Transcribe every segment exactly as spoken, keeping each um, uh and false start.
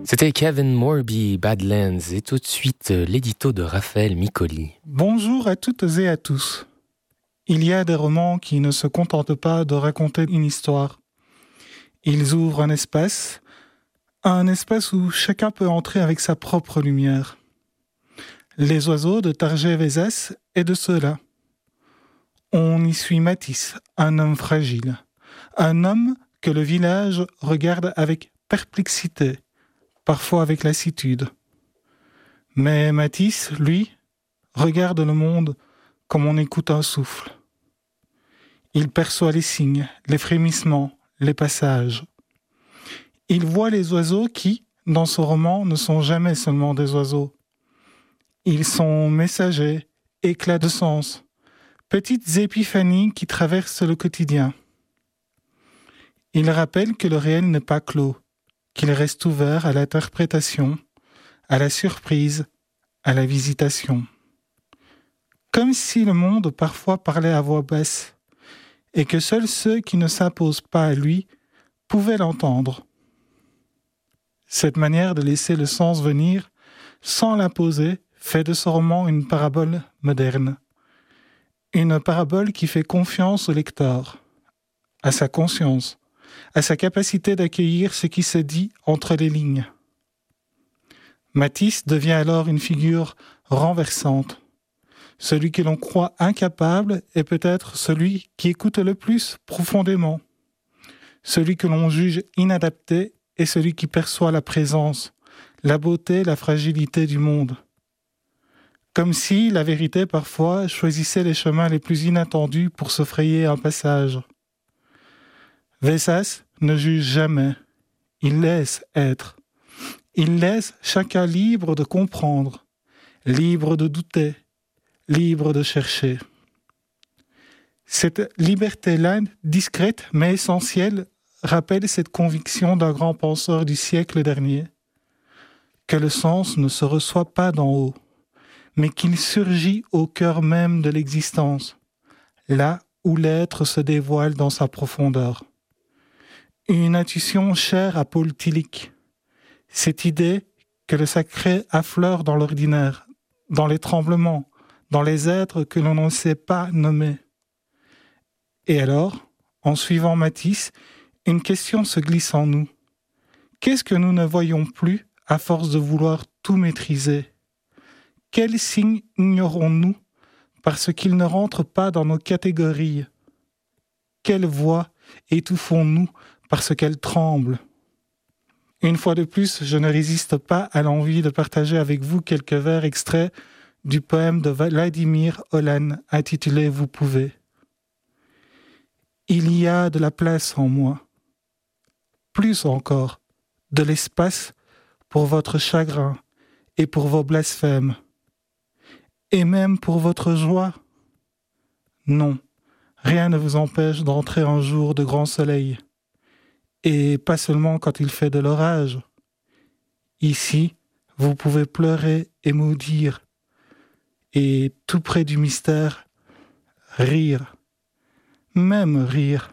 C'était Kevin Morby, Badlands, et tout de suite l'édito de Raphaël Micoli. Bonjour à toutes et à tous. Il y a des romans qui ne se contentent pas de raconter une histoire. Ils ouvrent un espace, un espace où chacun peut entrer avec sa propre lumière. Les oiseaux de Tarjei Vesaas est de ceux-là. On y suit Matisse, un homme fragile, un homme que le village regarde avec perplexité, parfois avec lassitude. Mais Matisse, lui, regarde le monde comme on écoute un souffle. Il perçoit les signes, les frémissements, les passages. Il voit les oiseaux qui, dans ce roman, ne sont jamais seulement des oiseaux. Ils sont messagers, éclats de sens, petites épiphanies qui traversent le quotidien. Il rappelle que le réel n'est pas clos, qu'il reste ouvert à l'interprétation, à la surprise, à la visitation. Comme si le monde parfois parlait à voix basse, et que seuls ceux qui ne s'imposent pas à lui pouvaient l'entendre. Cette manière de laisser le sens venir, sans l'imposer, fait de ce roman une parabole moderne. Une parabole qui fait confiance au lecteur, à sa conscience, à sa capacité d'accueillir ce qui se dit entre les lignes. Matisse devient alors une figure renversante. Celui que l'on croit incapable est peut-être celui qui écoute le plus profondément. Celui que l'on juge inadapté est celui qui perçoit la présence, la beauté, la fragilité du monde. Comme si la vérité parfois choisissait les chemins les plus inattendus pour se frayer un passage. Vesaas ne juge jamais, il laisse être. Il laisse chacun libre de comprendre, libre de douter, libre de chercher. Cette liberté-là, discrète mais essentielle, rappelle cette conviction d'un grand penseur du siècle dernier, que le sens ne se reçoit pas d'en haut, mais qu'il surgit au cœur même de l'existence, là où l'être se dévoile dans sa profondeur. Une intuition chère à Paul Tillich, cette idée que le sacré affleure dans l'ordinaire, dans les tremblements, dans les êtres que l'on ne sait pas nommer. Et alors, en suivant Matisse, une question se glisse en nous. Qu'est-ce que nous ne voyons plus à force de vouloir tout maîtriser ? Quels signes ignorons-nous parce qu'ils ne rentrent pas dans nos catégories ? Quelle voix étouffons-nous parce qu'elle tremble ? Une fois de plus, je ne résiste pas à l'envie de partager avec vous quelques vers extraits du poème de Vladimir Olan intitulé « Vous pouvez ». Il y a de la place en moi, plus encore, de l'espace pour votre chagrin et pour vos blasphèmes, et même pour votre joie. Non, rien ne vous empêche d'entrer un jour de grand soleil, et pas seulement quand il fait de l'orage. Ici, vous pouvez pleurer et maudire, et tout près du mystère, rire, même rire.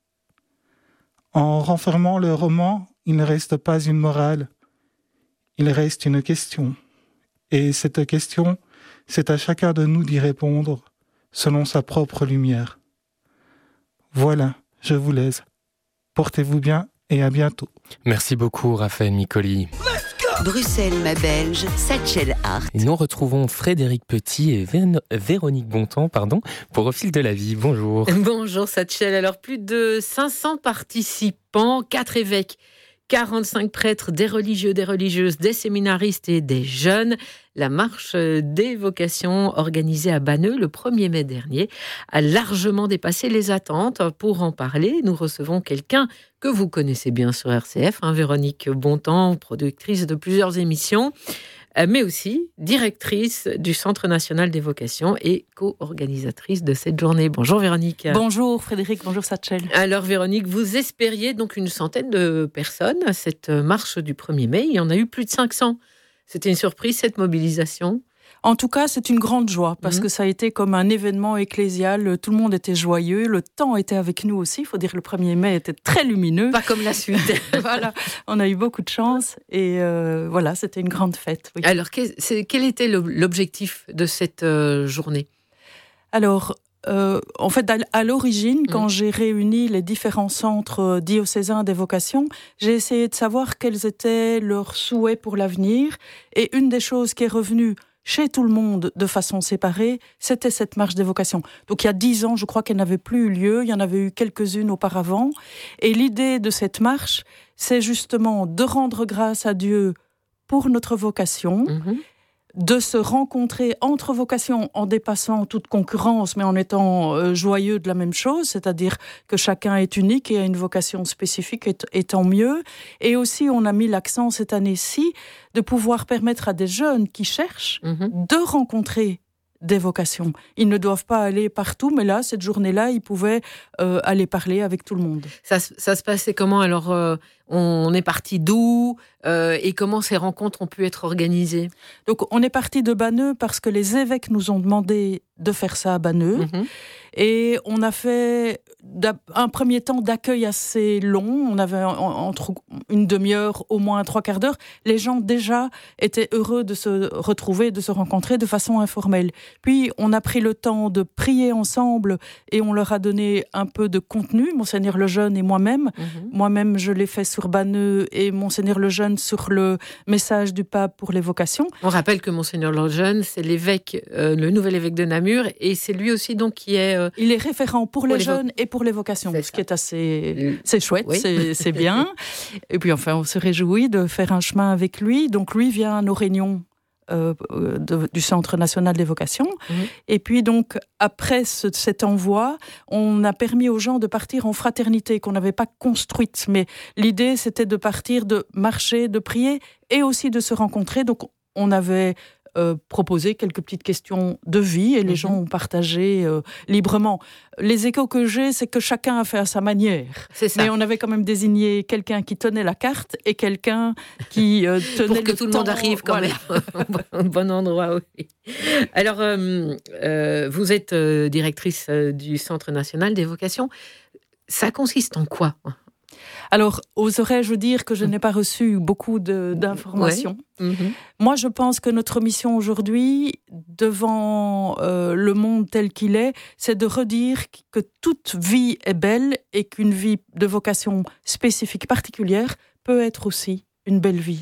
En renfermant le roman, il ne reste pas une morale, il reste une question. Et cette question, c'est à chacun de nous d'y répondre selon sa propre lumière. Voilà, je vous laisse. Portez-vous bien et à bientôt. Merci beaucoup Raphaël Micoli. Bruxelles, ma belge, Satchel Art. Et nous retrouvons Frédéric Petit et Vé- Véronique Bontemps pardon, pour Au fil de la vie. Bonjour. Bonjour Satchel. Alors plus de cinq cents participants, quatre évêques, quarante-cinq prêtres, des religieux, des religieuses, des séminaristes et des jeunes. La marche des vocations organisée à Banneux le premier mai dernier a largement dépassé les attentes. Pour en parler, nous recevons quelqu'un que vous connaissez bien sur R C F, hein, Véronique Bontemps, productrice de plusieurs émissions, mais aussi directrice du Centre national des vocations et co-organisatrice de cette journée. Bonjour Véronique. Bonjour Frédéric, bonjour Satchel. Alors Véronique, vous espériez donc une centaine de personnes à cette marche du premier mai. Il y en a eu plus de cinq cents. C'était une surprise cette mobilisation ? En tout cas, c'est une grande joie parce mmh. que ça a été comme un événement ecclésial. Tout le monde était joyeux. Le temps était avec nous aussi. Il faut dire que le premier mai était très lumineux. Pas comme la suite. Voilà, on a eu beaucoup de chance et euh, voilà, c'était une grande fête. Oui. Alors, quel, c'est, quel était l'objectif de cette euh, journée ? Alors, euh, en fait, à, à l'origine, mmh. quand j'ai réuni les différents centres diocésains des vocations, j'ai essayé de savoir quels étaient leurs souhaits pour l'avenir. Et une des choses qui est revenue chez tout le monde de façon séparée, c'était cette marche des vocations. Donc il y a dix ans, je crois qu'elle n'avait plus eu lieu, il y en avait eu quelques-unes auparavant. Et l'idée de cette marche, c'est justement de rendre grâce à Dieu pour notre vocation, mmh. de se rencontrer entre vocations en dépassant toute concurrence, mais en étant euh, joyeux de la même chose, c'est-à-dire que chacun est unique et a une vocation spécifique, et, et tant mieux. Et aussi, on a mis l'accent cette année-ci de pouvoir permettre à des jeunes qui cherchent mmh. de rencontrer des vocations. Ils ne doivent pas aller partout, mais là, cette journée-là, ils pouvaient euh, aller parler avec tout le monde. Ça, ça se passait comment ? Alors, euh, on est parti d'où euh, et comment ces rencontres ont pu être organisées ? Donc, on est parti de Banneux parce que les évêques nous ont demandé de faire ça à Banneux. Mmh. Et on a fait un premier temps d'accueil assez long. On avait entre une demi-heure, au moins trois quarts d'heure. Les gens déjà étaient heureux de se retrouver, de se rencontrer de façon informelle. Puis on a pris le temps de prier ensemble et on leur a donné un peu de contenu, Monseigneur Lejeune et moi-même. Mmh. Moi-même, je l'ai fait sur Banneux et Monseigneur Lejeune sur le message du pape pour les vocations. On rappelle que Monseigneur Lejeune, c'est l'évêque, euh, le nouvel évêque de Namur, et c'est lui aussi donc qui est... Euh... Il est référent pour, pour les, les jeunes vo- et pour les vocations, ce qui est assez... C'est chouette, oui. c'est, c'est bien. Et puis enfin, on se réjouit de faire un chemin avec lui. Donc lui vient à nos réunions euh, de, du Centre national des vocations. Mmh. Et puis donc, après ce, cet envoi, on a permis aux gens de partir en fraternité, qu'on n'avait pas construite. Mais l'idée, c'était de partir, de marcher, de prier et aussi de se rencontrer. Donc on avait... Euh, proposer quelques petites questions de vie et les mmh. gens ont partagé euh, librement. Les échos que j'ai, c'est que chacun a fait à sa manière. C'est ça. Mais on avait quand même désigné quelqu'un qui tenait la carte et quelqu'un qui euh, tenait pour que le tout le temps. monde arrive quand voilà. même au bon endroit. Oui. Alors, euh, euh, vous êtes euh, directrice euh, du Centre national des vocations. Ça consiste en quoi ? Alors, oserais-je dire que je n'ai pas reçu beaucoup de, d'informations. Ouais. Mmh. Moi, je pense que notre mission aujourd'hui, devant euh, le monde tel qu'il est, c'est de redire que toute vie est belle et qu'une vie de vocation spécifique particulière peut être aussi une belle vie.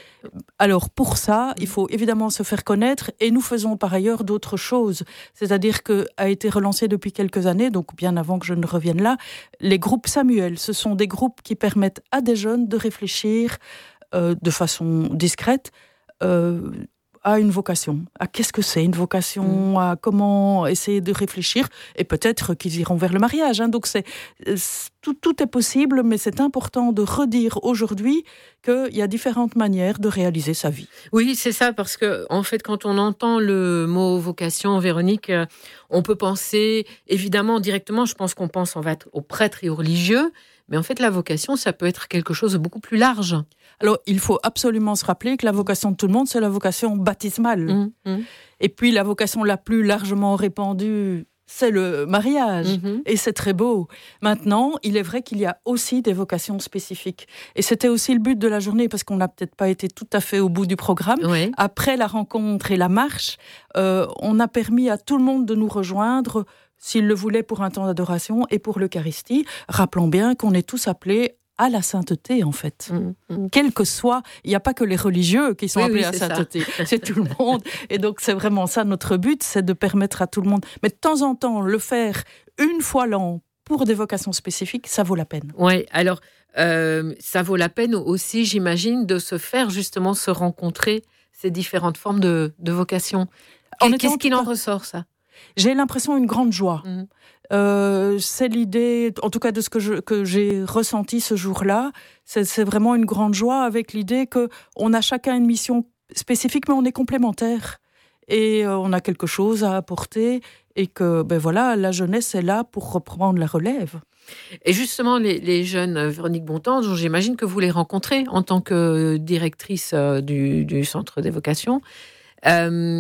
Alors, pour ça, il faut évidemment se faire connaître et nous faisons par ailleurs d'autres choses. C'est-à-dire qu'a été relancé depuis quelques années, donc bien avant que je ne revienne là, les groupes Samuel. Ce sont des groupes qui permettent à des jeunes de réfléchir euh, de façon discrète euh, à une vocation. À qu'est-ce que c'est une vocation, à comment essayer de réfléchir, et peut-être qu'ils iront vers le mariage. Hein. Donc c'est, c'est, tout, tout est possible, mais c'est important de redire aujourd'hui qu'il y a différentes manières de réaliser sa vie. Oui, c'est ça, parce que en fait, quand on entend le mot vocation, Véronique, on peut penser, évidemment, directement, je pense qu'on pense en fait aux prêtres et aux religieux, mais en fait, la vocation, ça peut être quelque chose de beaucoup plus large. Alors, il faut absolument se rappeler que la vocation de tout le monde, c'est la vocation baptismale. Mmh, mmh. Et puis, la vocation la plus largement répandue, c'est le mariage. Mmh. Et c'est très beau. Maintenant, il est vrai qu'il y a aussi des vocations spécifiques. Et c'était aussi le but de la journée, parce qu'on n'a peut-être pas été tout à fait au bout du programme. Oui. Après la rencontre et la marche, euh, on a permis à tout le monde de nous rejoindre, s'il le voulait, pour un temps d'adoration et pour l'Eucharistie. Rappelons bien qu'on est tous appelés à la sainteté, en fait. Mmh, mmh. Quel que soit, il n'y a pas que les religieux qui sont oui, appelés oui, à la sainteté, ça. C'est tout le monde. Et donc, c'est vraiment ça, notre but, c'est de permettre à tout le monde. Mais de temps en temps, le faire une fois l'an pour des vocations spécifiques, ça vaut la peine. Oui, alors, euh, ça vaut la peine aussi, j'imagine, de se faire justement se rencontrer ces différentes formes de, de vocations. Qu'est-ce qu'il en ressort, ça ? J'ai l'impression une grande joie. Mmh. Euh, c'est l'idée, en tout cas de ce que, je, que j'ai ressenti ce jour-là, c'est, c'est vraiment une grande joie avec l'idée qu'on a chacun une mission spécifique, mais on est complémentaires. Et euh, on a quelque chose à apporter et que ben voilà, la jeunesse est là pour reprendre la relève. Et justement, les, les jeunes, Véronique Bontemps, j'imagine que vous les rencontrez en tant que directrice du, du Centre des vocations. Euh,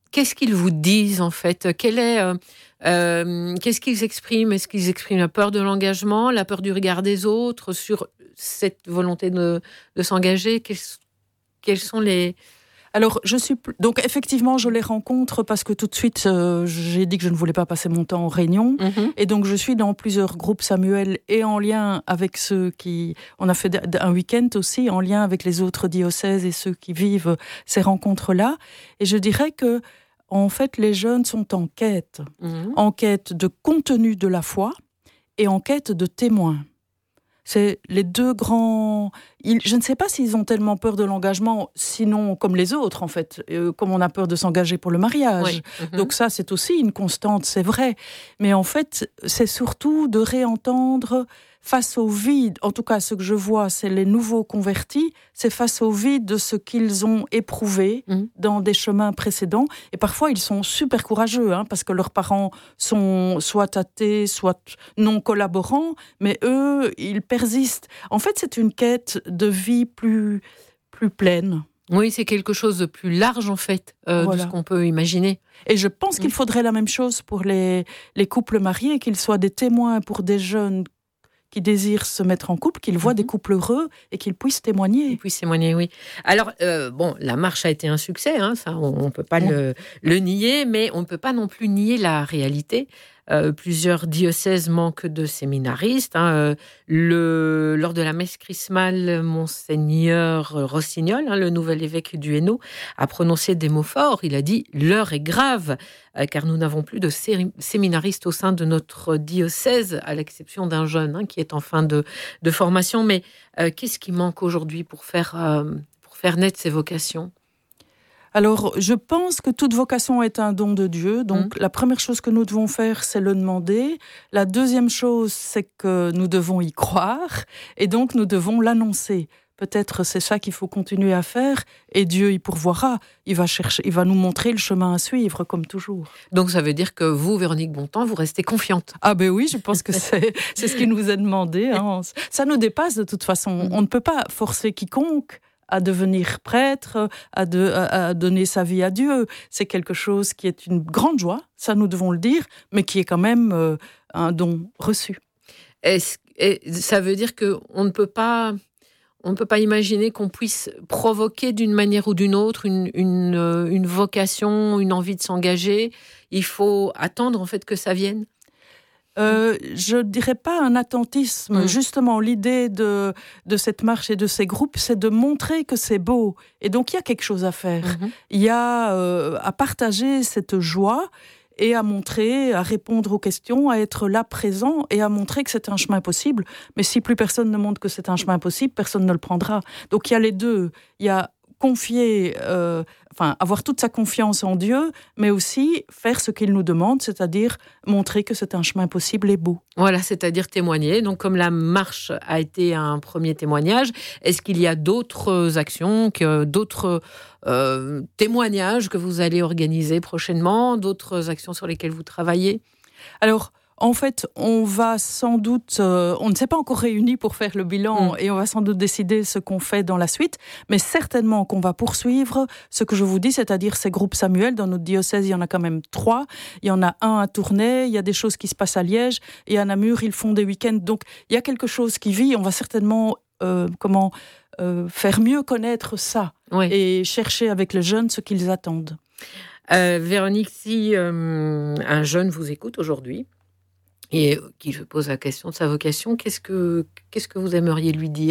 qu'est-ce qu'ils vous disent en fait ? Quel est, euh, euh, qu'est-ce qu'ils expriment ? Est-ce qu'ils expriment la peur de l'engagement, la peur du regard des autres sur cette volonté de, de s'engager ? Quels, quels sont les... Alors, je suis donc effectivement, je les rencontre parce que tout de suite, euh, j'ai dit que je ne voulais pas passer mon temps en réunion, mm-hmm. et donc je suis dans plusieurs groupes Samuel et en lien avec ceux qui, on a fait un week-end aussi en lien avec les autres diocèses et ceux qui vivent ces rencontres-là, et je dirais que en fait, les jeunes sont en quête, mm-hmm. en quête de contenu de la foi et en quête de témoins. C'est les deux grands... Ils, je ne sais pas s'ils ont tellement peur de l'engagement, sinon comme les autres, en fait, euh, comme on a peur de s'engager pour le mariage. Oui. Mm-hmm. Donc ça, c'est aussi une constante, c'est vrai. Mais en fait, c'est surtout de réentendre face au vide. En tout cas, ce que je vois, c'est les nouveaux convertis, c'est face au vide de ce qu'ils ont éprouvé mmh. dans des chemins précédents. Et parfois, ils sont super courageux, hein, parce que leurs parents sont soit athées, soit non collaborants, mais eux, ils persistent. En fait, c'est une quête de vie plus, plus pleine. Oui, c'est quelque chose de plus large, en fait, euh, voilà. de ce qu'on peut imaginer. Et je pense mmh. qu'il faudrait la même chose pour les, les couples mariés, qu'ils soient des témoins pour des jeunes qui désirent se mettre en couple, qu'ils voient mmh. des couples heureux et qu'ils puissent témoigner. Ils puissent témoigner, oui. Alors, euh, bon, la marche a été un succès, hein, ça, on ne peut pas mmh. le, le nier, mais on ne peut pas non plus nier la réalité. Euh, plusieurs diocèses manquent de séminaristes. Hein. Euh, le, lors de la messe chrismale, Monseigneur Rossignol, hein, le nouvel évêque du Hainaut, a prononcé des mots forts. Il a dit « L'heure est grave, euh, car nous n'avons plus de sé- séminaristes au sein de notre diocèse, à l'exception d'un jeune hein, qui est en fin de, de formation. » Mais euh, qu'est-ce qui manque aujourd'hui pour faire, euh, pour faire naître ces vocations ? Alors, je pense que toute vocation est un don de Dieu. Donc, mmh. la première chose que nous devons faire, c'est le demander. La deuxième chose, c'est que nous devons y croire. Et donc, nous devons l'annoncer. Peut-être c'est ça qu'il faut continuer à faire. Et Dieu y pourvoira. Il va chercher, il va nous montrer le chemin à suivre, comme toujours. Donc, ça veut dire que vous, Véronique Bontemps, vous restez confiante. Ah ben oui, je pense que c'est, c'est ce qui nous est demandé. Hein. Ça nous dépasse de toute façon. Mmh. On ne peut pas forcer quiconque à devenir prêtre, à, de, à, à donner sa vie à Dieu. C'est quelque chose qui est une grande joie, ça nous devons le dire, mais qui est quand même euh, un don reçu. Est-ce, est, ça veut dire qu'on ne peut pas, on ne peut pas imaginer qu'on puisse provoquer d'une manière ou d'une autre une, une, une vocation, une envie de s'engager. Il faut attendre en fait que ça vienne. Euh, je dirais pas un attentisme. Mmh. Justement, l'idée de, de cette marche et de ces groupes, c'est de montrer que c'est beau. Et donc, il y a quelque chose à faire. Mmh. Il y a euh, à partager cette joie et à montrer, à répondre aux questions, à être là présent et à montrer que c'est un chemin possible. Mais si plus personne ne montre que c'est un chemin possible, personne ne le prendra. Donc, il y a les deux. Il y a confier, euh, enfin, avoir toute sa confiance en Dieu, mais aussi faire ce qu'il nous demande, c'est-à-dire montrer que c'est un chemin possible et beau. Voilà, c'est-à-dire témoigner. Donc, comme la marche a été un premier témoignage, est-ce qu'il y a d'autres actions, que, d'autres euh, témoignages que vous allez organiser prochainement, d'autres actions sur lesquelles vous travaillez ? Alors, en fait, on va sans doute, euh, on ne s'est pas encore réunis pour faire le bilan mmh. et on va sans doute décider ce qu'on fait dans la suite, mais certainement qu'on va poursuivre ce que je vous dis, c'est-à-dire ces groupes Samuel. Dans notre diocèse, il y en a quand même trois. Il y en a un à Tournai, il y a des choses qui se passent à Liège et à Namur, ils font des week-ends. Donc, il y a quelque chose qui vit. On va certainement euh, comment, euh, faire mieux connaître ça oui. et chercher avec les jeunes ce qu'ils attendent. Euh, Véronique, si euh, un jeune vous écoute aujourd'hui, et qui se pose la question de sa vocation, qu'est-ce que, qu'est-ce que vous aimeriez lui dire ?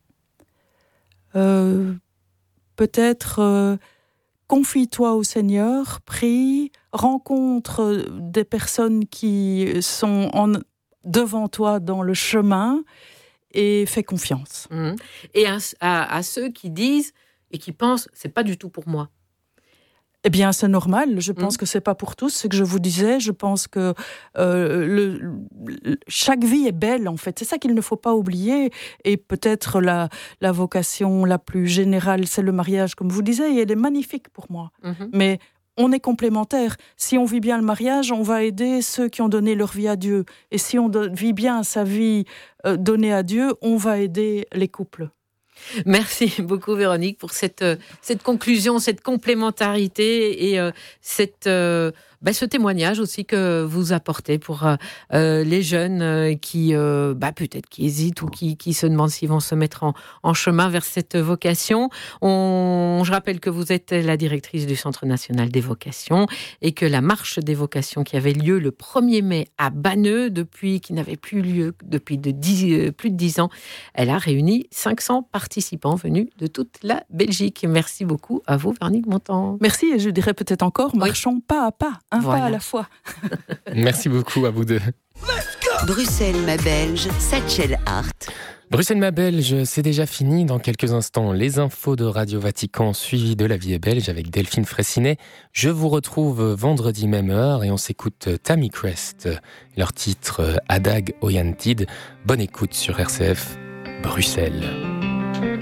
euh, Peut-être euh, confie-toi au Seigneur, prie, rencontre des personnes qui sont en, devant toi dans le chemin et fais confiance. Mmh. Et à, à, à ceux qui disent et qui pensent, c'est pas du tout pour moi. Eh bien, c'est normal. Je pense mmh. que c'est pas pour tous. C'est ce que je vous disais. Je pense que euh, le, le, chaque vie est belle, en fait. C'est ça qu'il ne faut pas oublier. Et peut-être la, la vocation la plus générale, c'est le mariage, comme vous disiez. Et elle est magnifique pour moi. Mmh. Mais on est complémentaires. Si on vit bien le mariage, on va aider ceux qui ont donné leur vie à Dieu. Et si on do- vit bien sa vie euh, donnée à Dieu, on va aider les couples. Merci beaucoup Véronique pour cette, cette conclusion, cette complémentarité et euh, cette, euh, bah, ce témoignage aussi que vous apportez pour euh, les jeunes qui euh, bah, peut-être qui hésitent ou qui, qui se demandent s'ils vont se mettre en, en chemin vers cette vocation. On, je rappelle que vous êtes la directrice du Centre national des vocations et que la marche des vocations qui avait lieu le premier mai à Banneux, depuis, qui n'avait plus lieu depuis de dix, plus de dix ans, elle a réuni cinq cents participants venus de toute la Belgique. Merci beaucoup à vous, Véronique Bontemps. Merci, et je dirais peut-être encore, marchons oui. pas à pas, un voilà. pas à la fois. Merci beaucoup à vous deux. Bruxelles, ma Belge, Satchel Hart. Bruxelles, ma Belge, c'est déjà fini. Dans quelques instants, les infos de Radio Vatican suivies de La Vie est belge avec Delphine Fraissinet. Je vous retrouve vendredi même heure et on s'écoute Tammy Crest, leur titre Adag Oyantid. Bonne écoute sur R C F Bruxelles.